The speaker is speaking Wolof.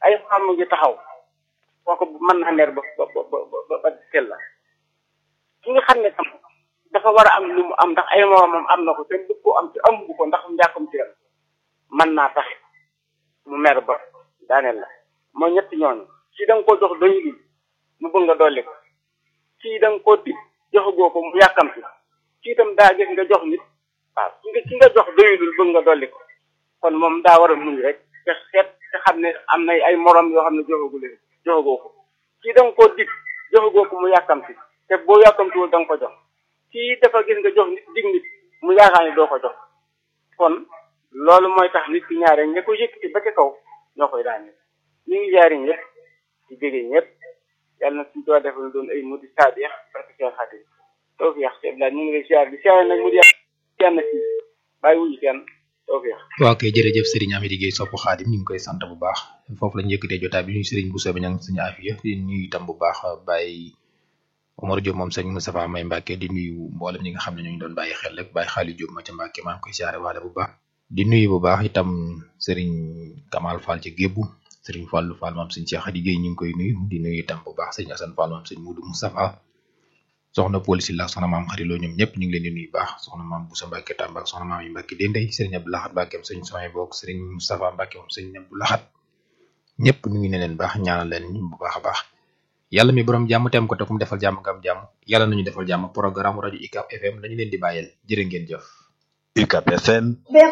ay xam ngi taxaw kooku mën naa leer ba teel la ki nga xam ne tam dafa war a am lu mu am ndax ay moromam am na ko te du ko am ci amu ko ndax njàkkam ci mën naa tax mu mer ba daaneel la mooy ñetti ñooñu kii da nga koo jox doyulul mu bëgg nga dolli ko kii da nga koo tig joxagoo ko mu yàkkamti kii itam daa gis nga jox nit waaw ki nga jox doyulul bëgg nga dolli ko kon moom daa war a muñ rek te seet te xam ne am na ay morom yoo xam ne joxagoo ko kii da nga koo dig joxagoo ko mu yàkkamti te boo yàkkamtiwul da nga ko jox kii dafa gis nga jox nit dig nit mu yaakaar ne doo ko jox kon loolu mooy tax nit ki ñaare ña ko yëkkati ba ca kaw ñoo koy daane ñu ngi jaari ñëpp di déggee ñëpp yàlla na suñu toog defal doon ay muti saadix parce que seen xarit tawfiix seen daal ñu ngi lay siyaar di siyaar nag mu di kenn ci bàyyi wuñu kenn tawfiix. waaw kay jërëjëf Serigne Amady Gueye sopp Xaadim ñu ngi koy sant bu baax foofu lañu yëkkatee jotaay bi ñuy Serigne Bousso bi ñang suñu afiya di nuyu itam bu baax Baye Omar Diop moom sëñ Moustapha May Mbacke di nuyu mboolem ñi nga xam ne ñu ngi doon bàyyi xel rek Baye Xaali Diop ma ca Mbacke maa ngi koy siyaare waale bu baax di nuyu bu baax itam Serigne Kamal Fall ci Gébbu Serigne Fallou Fall moom sëñ Cheikh Khady Gueye ñu ngi koy nuyu di nuyu itam bu baax sëñ Assane Fall moom sëñ Moudou Moustapha soxna Police la soxna maam xariloo ñoom ñëpp ñu ngi leen di nuyu baax soxna maam Boussa Mbacke Tamba ak soxna maam yi Mbacke Dendey Serigne Abdou Lahad Mbacke sëñ Soye bokk Serigne Moustapha Mbacke moom sëñ Abdou Lahad ñëpp ñu ngi ne leen baax ñaanal leen bu baax a baax yàlla mi borom jàmm tem ko te kum defal jàmm nga am jàmm yàlla nañu defal jàmm programme rajo UCAB FM lañu leen di bàyyeel jërë ngeen jëf. UCAB FM